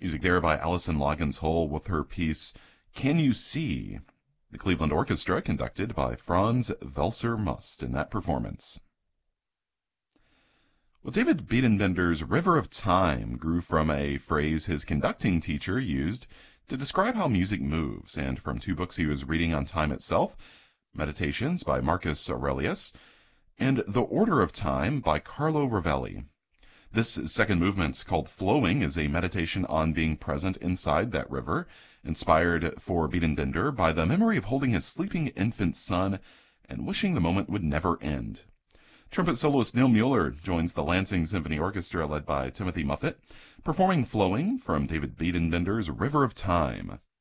Music there by Alison Loggins Hull with her piece, Can You See? The Cleveland Orchestra, conducted by Franz Welser-Must in that performance. Well, David Biedenbender's River of Time grew from a phrase his conducting teacher used to describe how music moves, and from two books he was reading on time itself, Meditations by Marcus Aurelius, and The Order of Time by Carlo Rovelli. This second movement, called Flowing, is a meditation on being present inside that river, inspired for Biedenbender by the memory of holding his sleeping infant son and wishing the moment would never end. Trumpet soloist Neil Mueller joins the Lansing Symphony Orchestra led by Timothy Muffet, performing Flowing from David Biedenbender's River of Time.